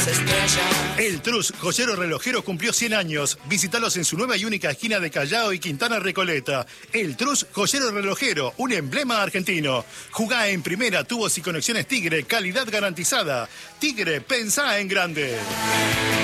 El Trus, joyero relojero, cumplió 100 años. Visítalos en su nueva y única esquina de Callao y Quintana Recoleta. El Trus, joyero relojero, un emblema argentino. Jugá en primera, tubos y conexiones Tigre, calidad garantizada. Tigre, pensá en grande.